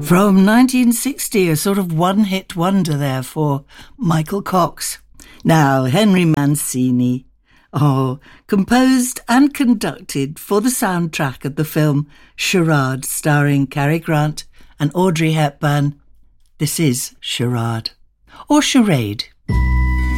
From 1960, a sort of one-hit wonder there for Michael Cox. Now, Henry Mancini. Composed and conducted for the soundtrack of the film Charade, starring Cary Grant and Audrey Hepburn. This is Charade. Or Charade.